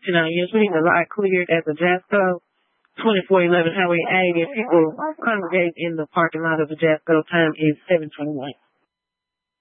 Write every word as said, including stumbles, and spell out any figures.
You know, you're seeing a lot cleared at the Jasco, twenty-four eleven Highway eighty. If people congregate in the parking lot of the Jasco, time is seven twenty-one.